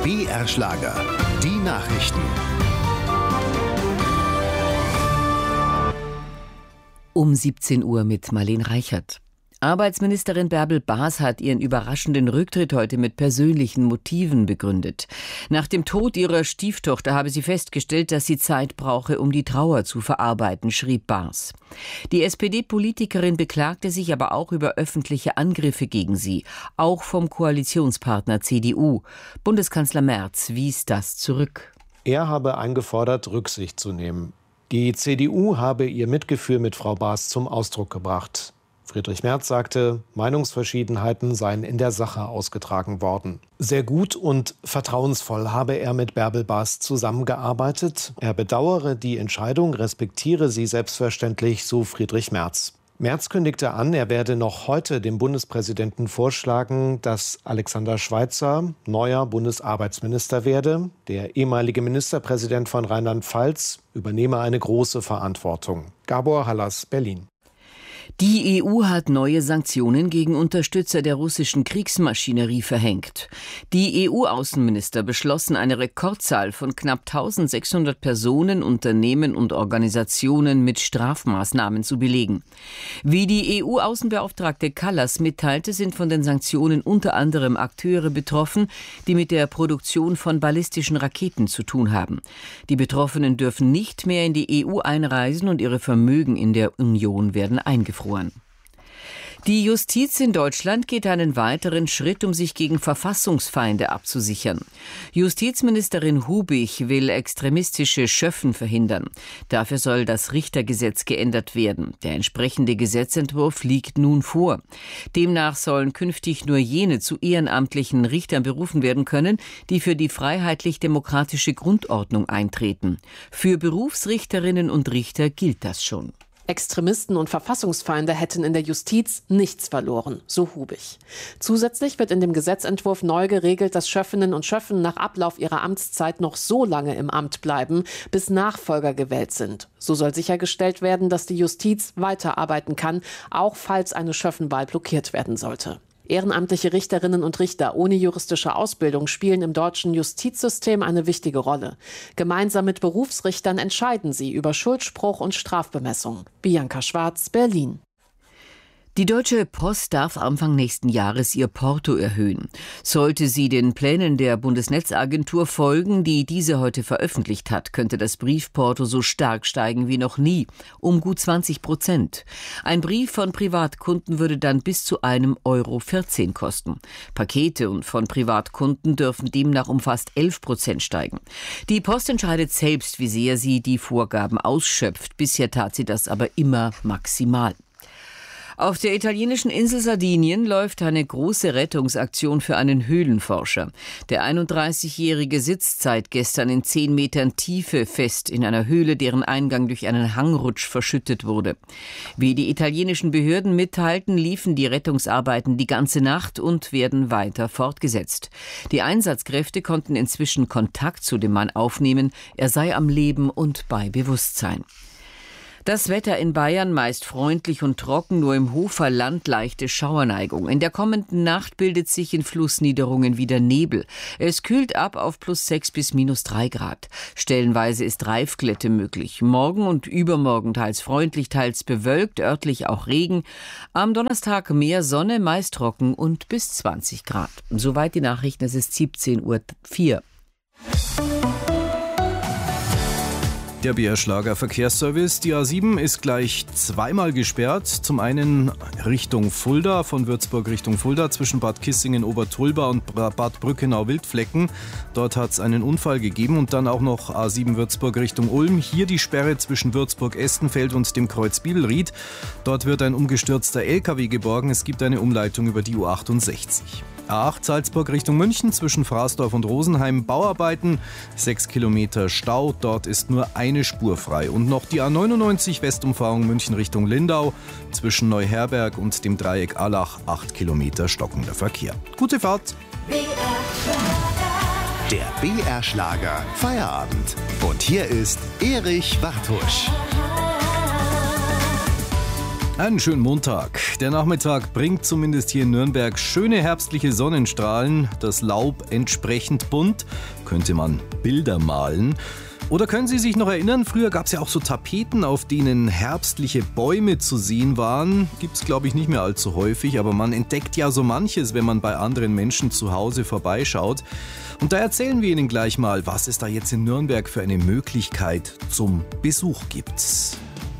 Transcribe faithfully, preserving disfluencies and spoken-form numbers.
B R-Schlager, die Nachrichten. Um siebzehn Uhr mit Marlene Reichert. Arbeitsministerin Bärbel Baas hat ihren überraschenden Rücktritt heute mit persönlichen Motiven begründet. Nach dem Tod ihrer Stieftochter habe sie festgestellt, dass sie Zeit brauche, um die Trauer zu verarbeiten, schrieb Baas. Die S P D-Politikerin beklagte sich aber auch über öffentliche Angriffe gegen sie, auch vom Koalitionspartner C D U. Bundeskanzler Merz wies das zurück. Er habe eingefordert, Rücksicht zu nehmen. Die C D U habe ihr Mitgefühl mit Frau Baas zum Ausdruck gebracht. Friedrich Merz sagte, Meinungsverschiedenheiten seien in der Sache ausgetragen worden. Sehr gut und vertrauensvoll habe er mit Bärbel Baas zusammengearbeitet. Er bedauere die Entscheidung, respektiere sie selbstverständlich, so Friedrich Merz. Merz kündigte an, er werde noch heute dem Bundespräsidenten vorschlagen, dass Alexander Schweitzer neuer Bundesarbeitsminister werde. Der ehemalige Ministerpräsident von Rheinland-Pfalz übernehme eine große Verantwortung. Gabor Hallas, Berlin. Die E U hat neue Sanktionen gegen Unterstützer der russischen Kriegsmaschinerie verhängt. Die E U-Außenminister beschlossen, eine Rekordzahl von knapp eintausendsechshundert Personen, Unternehmen und Organisationen mit Strafmaßnahmen zu belegen. Wie die E U-Außenbeauftragte Kallas mitteilte, sind von den Sanktionen unter anderem Akteure betroffen, die mit der Produktion von ballistischen Raketen zu tun haben. Die Betroffenen dürfen nicht mehr in die E U einreisen und ihre Vermögen in der Union werden eingefroren. Die Justiz in Deutschland geht einen weiteren Schritt, um sich gegen Verfassungsfeinde abzusichern. Justizministerin Hubich will extremistische Schöffen verhindern. Dafür soll das Richtergesetz geändert werden. Der entsprechende Gesetzentwurf liegt nun vor. Demnach sollen künftig nur jene zu ehrenamtlichen Richtern berufen werden können, die für die freiheitlich-demokratische Grundordnung eintreten. Für Berufsrichterinnen und Richter gilt das schon. Extremisten und Verfassungsfeinde hätten in der Justiz nichts verloren, so Hubich. Zusätzlich wird in dem Gesetzentwurf neu geregelt, dass Schöffinnen und Schöffen nach Ablauf ihrer Amtszeit noch so lange im Amt bleiben, bis Nachfolger gewählt sind. So soll sichergestellt werden, dass die Justiz weiterarbeiten kann, auch falls eine Schöffenwahl blockiert werden sollte. Ehrenamtliche Richterinnen und Richter ohne juristische Ausbildung spielen im deutschen Justizsystem eine wichtige Rolle. Gemeinsam mit Berufsrichtern entscheiden sie über Schuldspruch und Strafbemessung. Bianca Schwarz, Berlin. Die Deutsche Post darf Anfang nächsten Jahres ihr Porto erhöhen. Sollte sie den Plänen der Bundesnetzagentur folgen, die diese heute veröffentlicht hat, könnte das Briefporto so stark steigen wie noch nie, um gut zwanzig Prozent. Ein Brief von Privatkunden würde dann bis zu einem Euro vierzehn kosten. Pakete und von Privatkunden dürfen demnach um fast elf Prozent steigen. Die Post entscheidet selbst, wie sehr sie die Vorgaben ausschöpft. Bisher tat sie das aber immer maximal. Auf der italienischen Insel Sardinien läuft eine große Rettungsaktion für einen Höhlenforscher. Der einunddreißigjährige sitzt seit gestern in zehn Metern Tiefe fest in einer Höhle, deren Eingang durch einen Hangrutsch verschüttet wurde. Wie die italienischen Behörden mitteilten, liefen die Rettungsarbeiten die ganze Nacht und werden weiter fortgesetzt. Die Einsatzkräfte konnten inzwischen Kontakt zu dem Mann aufnehmen. Er sei am Leben und bei Bewusstsein. Das Wetter in Bayern meist freundlich und trocken, nur im Hoferland leichte Schauerneigung. In der kommenden Nacht bildet sich in Flussniederungen wieder Nebel. Es kühlt ab auf plus sechs bis minus drei Grad. Stellenweise ist Reifglätte möglich. Morgen und übermorgen teils freundlich, teils bewölkt, örtlich auch Regen. Am Donnerstag mehr Sonne, meist trocken und bis zwanzig Grad. Soweit die Nachrichten, es ist siebzehn Uhr vier. Der B R-Schlager Verkehrsservice. Die A sieben ist gleich zweimal gesperrt. Zum einen Richtung Fulda, von Würzburg Richtung Fulda, zwischen Bad Kissingen-Obertulba und Bad Brückenau-Wildflecken. Dort hat es einen Unfall gegeben. Und dann auch noch A sieben Würzburg Richtung Ulm. Hier die Sperre zwischen Würzburg-Estenfeld und dem Kreuz Bielried. Dort wird ein umgestürzter L K W geborgen. Es gibt eine Umleitung über die U achtundsechzig. A acht Salzburg Richtung München, zwischen Fraßdorf und Rosenheim Bauarbeiten, sechs Kilometer Stau, dort ist nur eine Spur frei. Und noch die A neunundneunzig Westumfahrung München Richtung Lindau, zwischen Neuherberg und dem Dreieck Allach, acht Kilometer stockender Verkehr. Gute Fahrt! Der B R-Schlager Feierabend. Und hier ist Erich Wartusch. Einen schönen Montag. Der Nachmittag bringt zumindest hier in Nürnberg schöne herbstliche Sonnenstrahlen. Das Laub entsprechend bunt. Könnte man Bilder malen. Oder können Sie sich noch erinnern, früher gab es ja auch so Tapeten, auf denen herbstliche Bäume zu sehen waren. Gibt es, glaube ich, nicht mehr allzu häufig, aber man entdeckt ja so manches, wenn man bei anderen Menschen zu Hause vorbeischaut. Und da erzählen wir Ihnen gleich mal, was es da jetzt in Nürnberg für eine Möglichkeit zum Besuch gibt.